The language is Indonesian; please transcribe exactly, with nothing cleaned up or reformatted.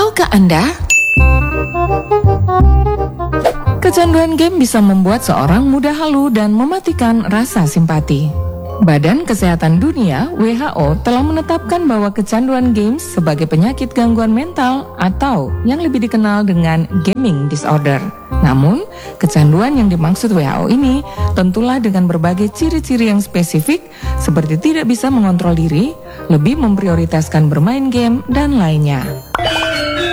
Tahukah Anda? Kecanduan game bisa membuat seorang mudah halu dan mematikan rasa simpati. Badan Kesehatan Dunia W H O telah menetapkan bahwa kecanduan games sebagai penyakit gangguan mental atau yang lebih dikenal dengan gaming disorder. Namun, kecanduan yang dimaksud W H O ini tentulah dengan berbagai ciri-ciri yang spesifik seperti tidak bisa mengontrol diri, lebih memprioritaskan bermain game, dan lainnya.